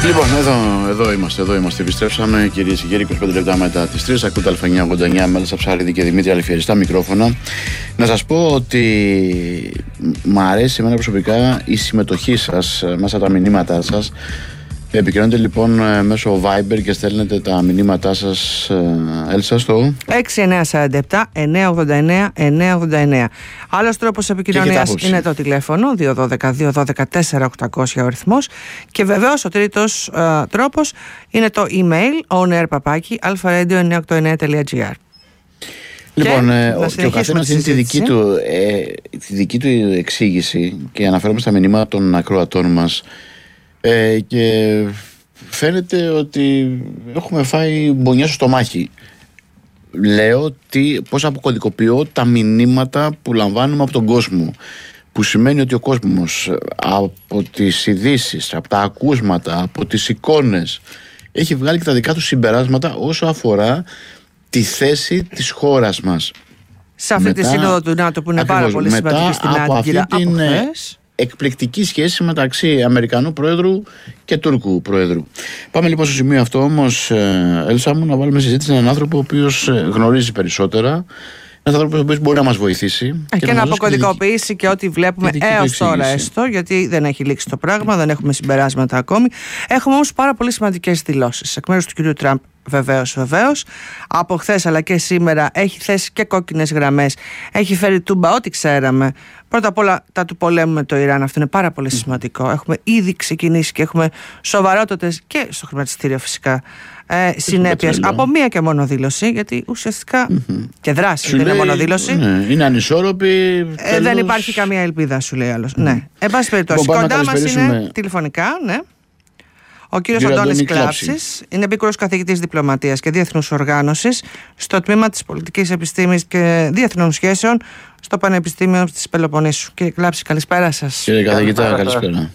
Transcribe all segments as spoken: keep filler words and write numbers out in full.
Λοιπόν, εδώ, εδώ είμαστε, εδώ είμαστε. Επιστρέψαμε, κυρίες και κύριοι, είκοσι πέντε λεπτά μετά τις τρεις. Ακούτε Α εννιακόσια ογδόντα εννιά, Μέλισσα Ψάριδη και Δημήτρη Αλφιεριστά μικρόφωνα. Να σας πω ότι μ' αρέσει εμένα προσωπικά η συμμετοχή σας μέσα από τα μηνύματά σας. Επικοινωνείτε λοιπόν μέσω Viber και στέλνετε τα μηνύματά σας, Έλσα, στο έξι εννιά τέσσερα επτά εννιά ογδόντα εννιά εννιά ογδόντα εννιά. Άλλος τρόπος επικοινωνίας είναι το τηλέφωνο δύο ένα δύο δύο ένα δύο τέσσερα οκτακόσια ο αριθμός. Και βεβαίως ο τρίτος uh, τρόπος είναι το email onair παπάκι αλφα-ρέντιο εννιακόσια ογδόντα εννιά τελεία τζι άρ. Λοιπόν, και, ε, και ο καθένας είναι τη δική, του, ε, τη δική του εξήγηση και αναφέρομαι στα μηνύματα των ακροατών μας. Ε, και φαίνεται ότι έχουμε φάει μπονιά στο στομάχι. Λέω τι, πώς αποκωδικοποιώ τα μηνύματα που λαμβάνουμε από τον κόσμο, που σημαίνει ότι ο κόσμος από τις ειδήσεις, από τα ακούσματα, από τις εικόνες έχει βγάλει και τα δικά του συμπεράσματα όσο αφορά τη θέση της χώρας μας σε αυτή μετά, τη σύνοδο του ΝΑΤΟ που είναι ακριβώς, πάρα πολύ σημαντική στην Άγκυρα από χθες. Εκπληκτική σχέση μεταξύ Αμερικανού Πρόεδρου και Τούρκου Πρόεδρου. Πάμε λοιπόν στο σημείο αυτό όμως, Έλσα μου, να βάλουμε συζήτηση έναν άνθρωπο ο οποίος γνωρίζει περισσότερα. Ένας άνθρωπος ο οποίος μπορεί να μας βοηθήσει και, και να, να αποκωδικοποιήσει και, και ό,τι βλέπουμε έως τώρα έστω, γιατί δεν έχει λήξει το πράγμα, δεν έχουμε συμπεράσματα ακόμη. Έχουμε όμως πάρα πολύ σημαντικές δηλώσεις εκ μέρους του κυρίου Τραμπ. Βεβαίως, βεβαίως. Από χθες αλλά και σήμερα έχει θέσει και κόκκινες γραμμές. Έχει φέρει τούμπα ό,τι ξέραμε. Πρώτα απ' όλα τα του πολέμου με το Ιράν. Αυτό είναι πάρα πολύ σημαντικό. Έχουμε ήδη ξεκινήσει και έχουμε σοβαρότατες και στο χρηματιστήριο φυσικά ε, συνέπειες από μία και μόνο δήλωση. Γιατί ουσιαστικά mm-hmm. και δράση σου δεν λέει, είναι μόνο δήλωση. Ναι, είναι ανισόρροπη. Ε, δεν υπάρχει καμία ελπίδα, σου λέει άλλος. Mm. Ναι. Εν πάση περιπτώσει, κοντά μας είναι τηλεφωνικά, ναι. Ο κύριος Αντώνης Κλάψης είναι επίκουρος καθηγητής διπλωματίας και διεθνούς οργάνωσης στο τμήμα της πολιτικής επιστήμης και διεθνών σχέσεων στο Πανεπιστήμιο της Πελοποννήσου. Κύριε Κλάψη, καλησπέρα σας. Κύριε καθηγητά, καλησπέρα.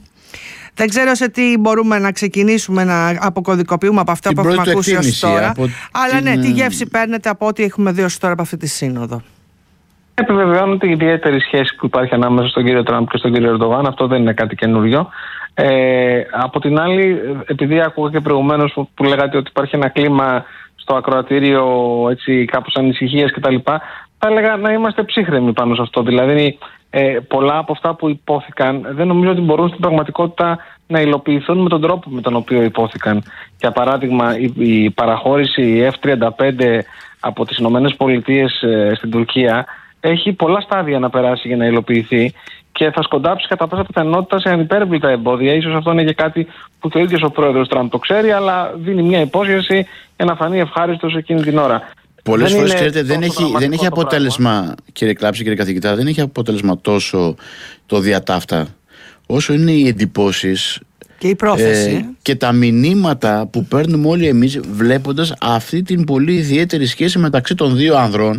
Δεν ξέρω σε τι μπορούμε να ξεκινήσουμε να αποκωδικοποιούμε από αυτά την που έχουμε ακούσει ως τώρα. Αλλά την... ναι, τι γεύση παίρνετε από ό,τι έχουμε δει ως τώρα από αυτή τη σύνοδο. Επιβεβαιώνω την ιδιαίτερη σχέση που υπάρχει ανάμεσα στον κύριο Τραμπ και στον κύριο Ερντογάν. Αυτό δεν είναι κάτι καινούριο. Ε, από την άλλη, επειδή άκουγα και προηγουμένως που, που λέγατε ότι υπάρχει ένα κλίμα στο ακροατήριο έτσι, κάπως ανησυχίας κτλ., θα έλεγα να είμαστε ψύχρεμοι πάνω σε αυτό. Δηλαδή, ε, πολλά από αυτά που υπόθηκαν δεν νομίζω ότι μπορούν στην πραγματικότητα να υλοποιηθούν με τον τρόπο με τον οποίο υπόθηκαν. Για παράδειγμα, η, η παραχώρηση εφ τριάντα πέντε από τις Ηνωμένες Πολιτείες ε, στην Τουρκία έχει πολλά στάδια να περάσει για να υλοποιηθεί και θα σκοντάψει κατά πάσα πιθανότητα σε ανυπέρβλητα εμπόδια. Ίσως αυτό είναι και κάτι που και ο ίδιος ο πρόεδρος Τραμπ το ξέρει, αλλά δίνει μια υπόσχεση για να φανεί ευχάριστος εκείνη την ώρα. Πολλές φορές, ξέρετε, δεν έχει, δεν έχει αποτέλεσμα, πράγμα. Κύριε Κλάψη, κύριε καθηγητά, δεν έχει αποτέλεσμα τόσο το διατάφτα, όσο είναι οι εντυπώσεις και η πρόθεση ε, και τα μηνύματα που παίρνουμε όλοι εμείς βλέποντας αυτή την πολύ ιδιαίτερη σχέση μεταξύ των δύο ανδρών.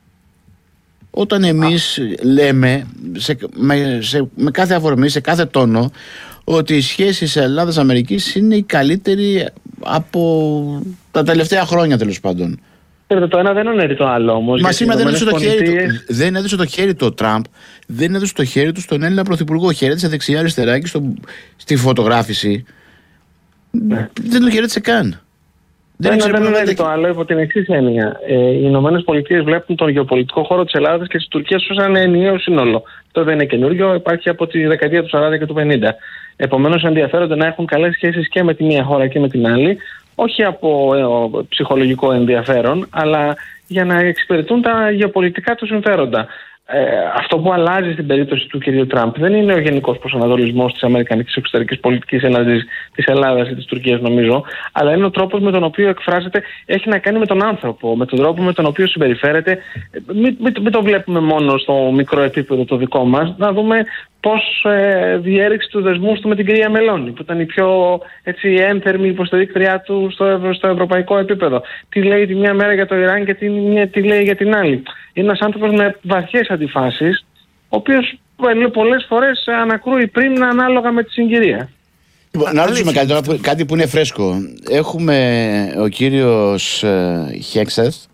Όταν εμείς λέμε σε, με, σε, με κάθε αφορμή, σε κάθε τόνο, ότι η σχέση Ελλάδας-Αμερικής είναι η καλύτερη από τα τελευταία χρόνια, τέλος πάντων. Το ένα δεν αναιρεί το άλλο όμως. Μα σήμερα δεν έδωσε το χέρι του. Δεν έδωσε το χέρι του ο Τραμπ, δεν έδωσε το χέρι του στον Έλληνα Πρωθυπουργό. Χαιρέτησε δεξιά-αριστερά και στο, στη φωτογράφηση. Ναι. Δεν το χαιρέτησε καν. Δεν είναι το άλλο υπό την εξής έννοια. Ε, οι Ηνωμένες Πολιτείες βλέπουν τον γεωπολιτικό χώρο της Ελλάδας και της Τουρκίας ως ένα ενιαίο σύνολο. Αυτό δεν είναι καινούριο, υπάρχει από τη δεκαετία του σαράντα και του πενήντα. Επομένως, ενδιαφέρονται να έχουν καλές σχέσεις και με τη μία χώρα και με την άλλη, όχι από ε, ψυχολογικό ενδιαφέρον, αλλά για να εξυπηρετούν τα γεωπολιτικά του συμφέροντα. Ε, αυτό που αλλάζει στην περίπτωση του κυρίου Τραμπ δεν είναι ο γενικός προσανατολισμός της αμερικανικής εξωτερικής πολιτικής έναντι της Ελλάδας ή της Τουρκίας, νομίζω, αλλά είναι ο τρόπος με τον οποίο εκφράζεται, έχει να κάνει με τον άνθρωπο, με τον τρόπο με τον οποίο συμπεριφέρεται. Μην, μην, μην το βλέπουμε μόνο στο μικρό επίπεδο το δικό μας, να δούμε πώς ε, διέριξε του δεσμούς του με την κυρία Μελώνη, που ήταν η πιο έτσι, ένθερμη υποστηρίκτριά του στο, ευρω, στο ευρωπαϊκό επίπεδο. Τι λέει τη μια μέρα για το Ιράν και τι, τι λέει για την άλλη. Είναι ένας άνθρωπος με βαθιές αντιφάσεις, ο οποίος πολλές φορές ανακρούει πριν ανάλογα με τη συγκυρία. Να ρωτήσουμε κάτι τώρα, κάτι που είναι φρέσκο. Έχουμε ο κύριος Χέξεθ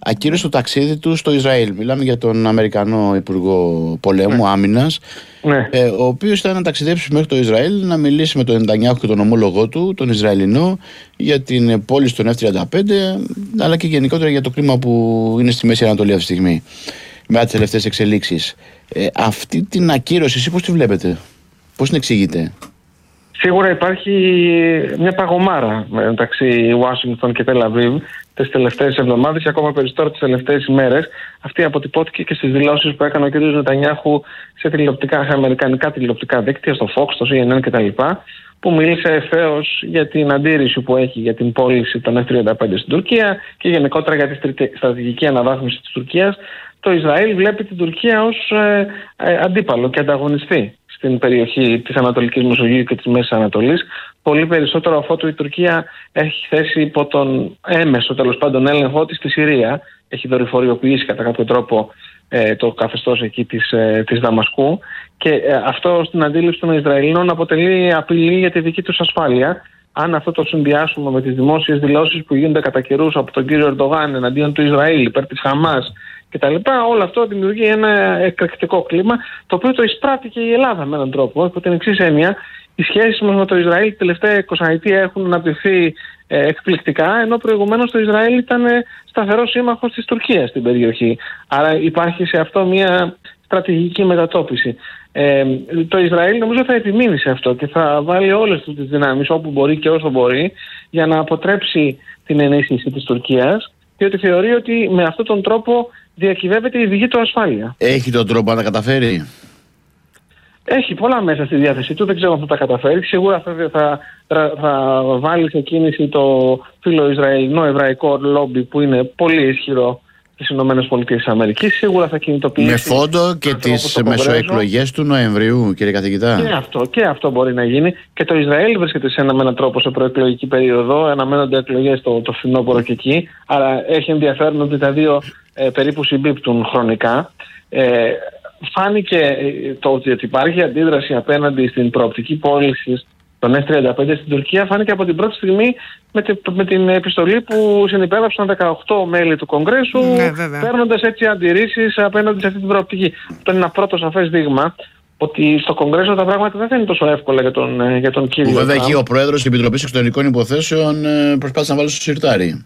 ακύρωσε το ταξίδι του στο Ισραήλ. Μιλάμε για τον Αμερικανό Υπουργό Πολέμου, ναι. Άμυνας, ναι. ε, ο οποίος ήταν να ταξιδέψει μέχρι το Ισραήλ, να μιλήσει με τον Νετανιάχου και τον ομόλογό του, τον Ισραηλινό, για την πώληση των εφ τριάντα πέντε, αλλά και γενικότερα για το κλίμα που είναι στη Μέση Ανατολή αυτή τη στιγμή, με τις τελευταίες εξελίξεις. Ε, αυτή την ακύρωση, εσείς πώς τη βλέπετε, πώς την εξηγείτε? Σίγουρα υπάρχει μια παγωμάρα μεταξύ Ουάσιγκτον και Τελ Αβίβ τις τελευταίες εβδομάδες και ακόμα περισσότερο τις τελευταίες ημέρες. Αυτή αποτυπώθηκε και στις δηλώσεις που έκανε ο κ. Νετανιάχου σε τηλεοπτικά, αμερικανικά τηλεοπτικά δίκτυα, στο Fox, στο σι εν εν κτλ., που μίλησε ευθέως για την αντίρρηση που έχει για την πώληση των εφ τριάντα πέντε στην Τουρκία και γενικότερα για τη στρατηγική αναβάθμιση της Τουρκίας. Το Ισραήλ βλέπει την Τουρκία ως ε, ε, αντίπαλο και ανταγωνιστή στην περιοχή της Ανατολικής Μεσογείου και της Μέσης Ανατολής. Πολύ περισσότερο αφότου η Τουρκία έχει θέσει υπό τον έμεσο, τέλος πάντων, έλεγχό της στη Συρία. Έχει δορυφοριοποιήσει κατά κάποιο τρόπο ε, το καθεστώς εκεί της, ε, της Δαμασκού και ε, αυτό στην αντίληψη των Ισραηλινών αποτελεί απειλή για τη δική τους ασφάλεια. Αν αυτό το συνδυάσουμε με τις δημόσιες δηλώσεις που γίνονται κατά καιρούς από τον κύριο Ερντογάν εναντίον του Ισραήλ, υπέρ της Χαμάς κτλ., όλο αυτό δημιουργεί ένα εκρηκτικό κλίμα, το οποίο το εισπράττει και η Ελλάδα με έναν τρόπο. Από την εξής έννοια, οι σχέσεις μας με το Ισραήλ την τελευταία εικοσαετία έχουν αναπτυχθεί ε, εκπληκτικά, ενώ προηγουμένως το Ισραήλ ήταν σταθερός σύμμαχος της Τουρκίας στην περιοχή. Άρα υπάρχει σε αυτό μια στρατηγική μετατόπιση. Ε, το Ισραήλ νομίζω θα επιμείνει σε αυτό και θα βάλει όλες τις δυνάμεις όπου μπορεί και όσο μπορεί για να αποτρέψει την ενίσχυση της Τουρκίας, διότι θεωρεί ότι με αυτόν τον τρόπο διακυβεύεται η δική του ασφάλεια. Έχει τον τρόπο να τα καταφέρει? Έχει πολλά μέσα στη διάθεσή του, δεν ξέρω αν θα τα καταφέρει. Σίγουρα θα, θα, θα, θα βάλει σε κίνηση το φιλοϊσραηλινό εβραϊκό λόμπι που είναι πολύ ισχυρό στις ΗΠΑ. Σίγουρα θα κινητοποιήσει. Με φόντο και τις μεσοεκλογές του Νοεμβρίου, κύριε καθηγητά. Και αυτό, και αυτό μπορεί να γίνει. Και το Ισραήλ βρίσκεται σε έναν τρόπο σε προεκλογική περίοδο. Αναμένονται εκλογές το, το φθινόπωρο και εκεί. Άρα έχει ενδιαφέρον ότι τα δύο ε, περίπου συμπίπτουν χρονικά. Ε, φάνηκε το ότι υπάρχει αντίδραση απέναντι στην προοπτική πώληση των εφ τριάντα πέντε στην Τουρκία, φάνηκε από την πρώτη στιγμή με, τη, με την επιστολή που συνυπέγραψαν δεκαοκτώ μέλη του Κογκρέσου, ναι, παίρνοντας έτσι αντιρρήσεις απέναντι σε αυτή την προοπτική. Αυτό είναι ένα πρώτο σαφές δείγμα ότι στο Κογκρέσο τα πράγματα δεν θα είναι τόσο εύκολα για τον, για τον κύριο. Βέβαια εκεί ο πρόεδρος της Επιτροπής Εξωτερικών Υποθέσεων προσπάθησε να βάλει στο σιρτάρι.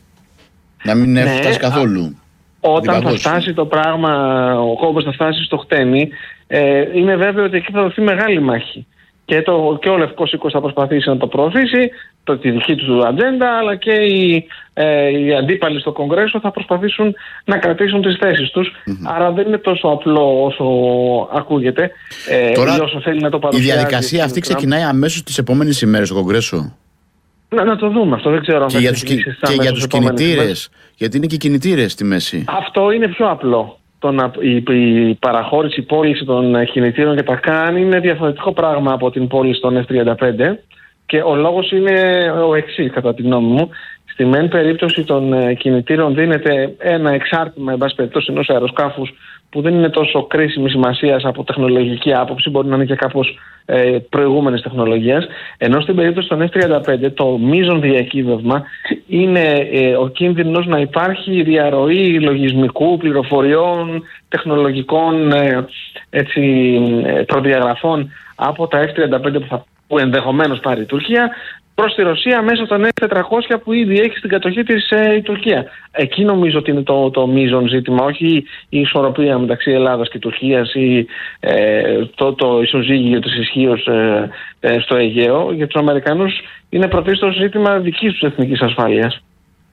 Να μην ναι, φτάσει καθόλου. Όταν θα φτάσει το πράγμα, ο κόμπος θα φτάσει στο χτένι, ε, είναι βέβαιο ότι εκεί θα δοθεί μεγάλη μάχη. Και, το, και ο Λευκός Οίκος θα προσπαθήσει να το προωθήσει, το, τη δική του ατζέντα, αλλά και οι, ε, οι αντίπαλοι στο Κογκρέσο θα προσπαθήσουν να κρατήσουν τις θέσεις τους. Mm-hmm. Άρα δεν είναι τόσο απλό όσο ακούγεται. Ε, Τώρα, όσο θέλει να το η διαδικασία αυτή ξεκινάει αμέσως τις επόμενες ημέρες στο Κογκρέσο. Να, να το δούμε αυτό, δεν ξέρω αν θα ξεκινήσει. Και για τους κινητήρες, γιατί είναι και κινητήρες στη μέση. Αυτό είναι πιο απλό. Το να, η, η παραχώρηση, η πώληση των κινητήρων και τα καν είναι διαφορετικό πράγμα από την πώληση των εφ τριάντα πέντε και ο λόγος είναι ο εξής κατά τη γνώμη μου. Στη μεν περίπτωση των κινητήρων δίνεται ένα εξάρτημα, εν πάση περιπτώσει, ενός αεροσκάφους που δεν είναι τόσο κρίσιμη σημασία από τεχνολογική άποψη, μπορεί να είναι και κάπως ε, προηγούμενης τεχνολογίας. Ενώ στην περίπτωση των εφ τριάντα πέντε το μείζον διακύβευμα είναι ε, ο κίνδυνος να υπάρχει διαρροή λογισμικού, πληροφοριών, τεχνολογικών ε, έτσι, ε, προδιαγραφών από τα εφ τριάντα πέντε που, θα, που ενδεχομένως πάρει η Τουρκία προς τη Ρωσία μέσω των εφ τετρακόσια που ήδη έχει στην κατοχή της ε, η Τουρκία. Εκεί νομίζω ότι είναι το, το μείζον ζήτημα, όχι η ισορροπία μεταξύ Ελλάδας και Τουρκίας ή ε, το, το ισοζύγιο της ισχύως ε, ε, στο Αιγαίο. Για τους Αμερικανούς είναι πρωτίστως ζήτημα δικής τους εθνικής ασφάλειας.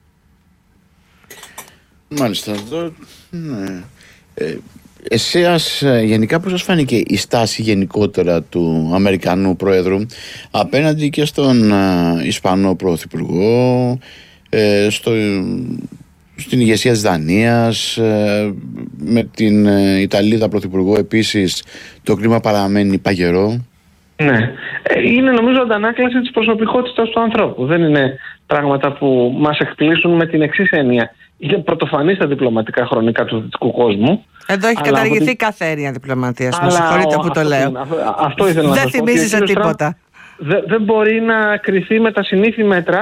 Μάλιστα. Ναι. Ε, Εσέας γενικά πώς σας φάνηκε η στάση γενικότερα του Αμερικανού Πρόεδρου απέναντι και στον α, Ισπανό Πρωθυπουργό, ε, στο, στην ηγεσία της Δανίας, ε, με την ε, Ιταλίδα Πρωθυπουργό επίσης το κλίμα παραμένει παγερό? Ναι, είναι νομίζω αντανάκλαση της προσωπικότητας του ανθρώπου. Δεν είναι πράγματα που μας εκπλήσουν με την εξής έννοια. Είναι πρωτοφανή στα διπλωματικά χρονικά του δυτικού κόσμου. Εδώ έχει καταργηθεί την... κάθε έννοια διπλωματίας. Με συγχωρείτε που το λέω. Αυτό, αυτό ήθελα να δεν θυμίζει σε τίποτα. Δεν, δεν μπορεί να κριθεί με τα συνήθη μέτρα,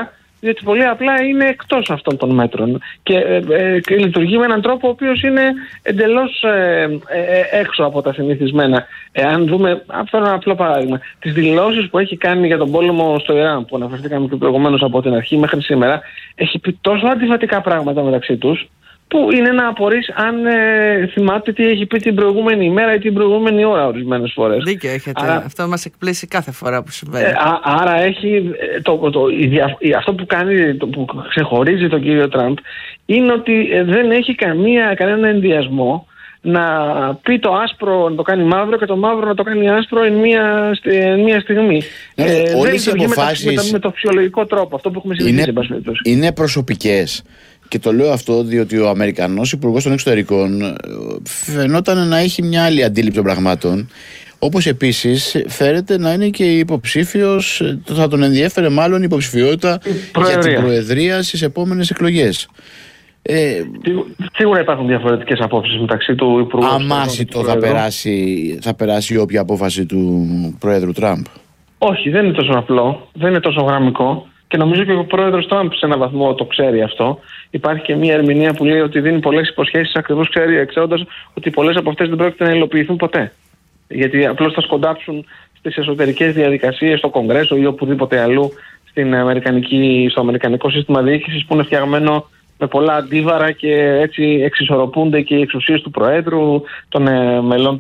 διότι πολύ απλά είναι εκτός αυτών των μέτρων και, ε, ε, και λειτουργεί με έναν τρόπο ο οποίος είναι εντελώς ε, ε, έξω από τα συνηθισμένα. Εάν δούμε, αυτό είναι ένα απλό παράδειγμα, τις δηλώσεις που έχει κάνει για τον πόλεμο στο Ιράν, που αναφερθήκαμε και προηγουμένως από την αρχή μέχρι σήμερα, έχει πει τόσο αντιφατικά πράγματα μεταξύ τους, που είναι να απορείς αν ε, θυμάται τι έχει πει την προηγούμενη ημέρα ή την προηγούμενη ώρα ορισμένες φορές. Δίκαιο έχετε. Άρα, αυτό μας εκπλήσει κάθε φορά που συμβαίνει. Ε, α, άρα έχει το, το, το, η δια, η, αυτό που κάνει, το, που ξεχωρίζει τον κύριο Τραμπ είναι ότι ε, δεν έχει καμία, κανένα ενδιασμό να πει το άσπρο να το κάνει μαύρο και το μαύρο να το κάνει άσπρο εν μία, εν μία στιγμή. Ναι, ε, όλες δεν οι αποφάσεις με, με, με το φυσιολογικό τρόπο, αυτό που έχουμε συζητήσει. Είναι, είναι προσωπικές. Και το λέω αυτό διότι ο Αμερικανός Υπουργός των Εξωτερικών φαινόταν να έχει μια άλλη αντίληψη των πραγμάτων. Όπως επίσης φέρεται να είναι και υποψήφιος, θα τον ενδιέφερε μάλλον η υποψηφιότητα για την Προεδρία στις επόμενες εκλογές. Ε, Σίγουρα υπάρχουν διαφορετικές απόψεις μεταξύ του Υπουργού. Αμάσιτο θα περάσει, θα περάσει όποια απόφαση του Προέδρου Τραμπ. Όχι, δεν είναι τόσο απλό, δεν είναι τόσο γραμμικό. Και νομίζω και ο πρόεδρος Τραμπ σε έναν βαθμό το ξέρει αυτό. Υπάρχει και μια ερμηνεία που λέει ότι δίνει πολλές υποσχέσεις, ακριβώς ξέρει, εξαίροντας ότι πολλές από αυτές δεν πρόκειται να υλοποιηθούν ποτέ. Γιατί απλώς θα σκοντάψουν στις εσωτερικές διαδικασίες, στο Κογκρέσο ή οπουδήποτε αλλού στην αμερικανική, στο αμερικανικό σύστημα διοίκησης που είναι φτιαγμένο με πολλά αντίβαρα και έτσι εξισορροπούνται και οι εξουσίες του Προέδρου, των ε, μελών